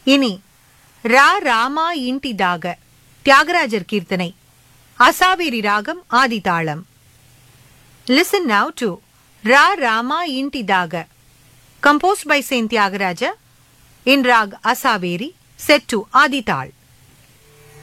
இனி ரா ராமா இன்டிதாக தியாகராஜர் கீர்த்தனை, அசாவேரி ராகம் ஆதிதாளம். Listen now to Ra Rama Intidaga, composed by Saint Tyagaraja in Rag Asaveri, set to Adital.